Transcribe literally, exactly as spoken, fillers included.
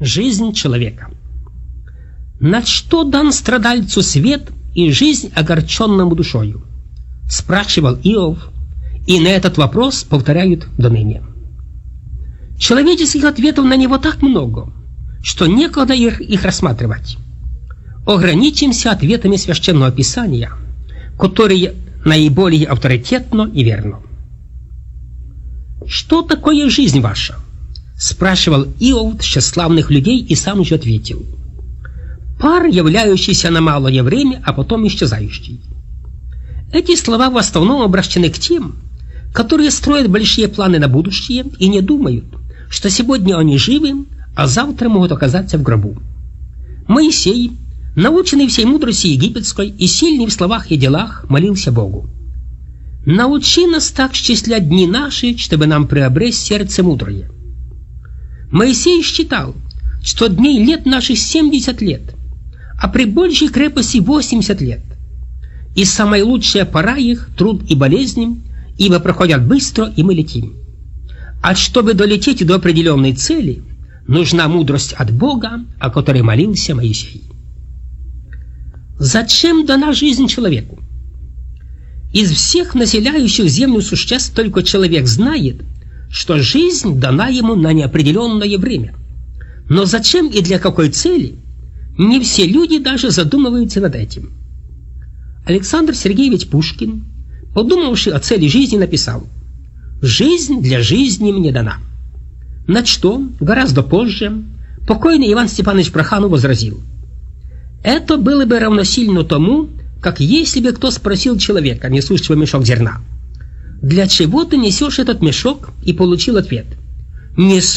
Жизнь человека. На что дан страдальцу свет и жизнь огорченному душою? Спрашивал Иов, и на этот вопрос повторяют до ныне. Человеческих ответов на него так много, что некогда их, их рассматривать. Ограничимся ответами Священного Писания, которые наиболее авторитетно и верно. «Что такое жизнь ваша?» — спрашивал Иов тщеславных людей и сам же ответил: «Пар, являющийся на малое время, а потом исчезающий». Эти слова в основном обращены к тем, которые строят большие планы на будущее и не думают, что сегодня они живы, а завтра могут оказаться в гробу. Моисей, наученный всей мудрости египетской и сильный в словах и делах, молился Богу: «Научи нас так счислять дни наши, чтобы нам приобрести сердце мудрое». Моисей считал, что дней лет наших семьдесят лет, а при большей крепости восемьдесят лет. И самая лучшая пора их — труд и болезни, ибо проходят быстро, и мы летим. А чтобы долететь до определенной цели, нужна мудрость от Бога, о которой молился Моисей. Зачем дана жизнь человеку? Из всех населяющих землю существ только человек знает, что жизнь дана ему на неопределенное время. Но зачем и для какой цели, не все люди даже задумываются над этим. Александр Сергеевич Пушкин, подумавший о цели жизни, написал: «Жизнь для жизни мне дана». На что гораздо позже покойный Иван Степанович Проханов возразил: «Это было бы равносильно тому, как если бы кто спросил человека, несущего мешок зерна: „Для чего ты несешь этот мешок?“ и получил ответ: „Несу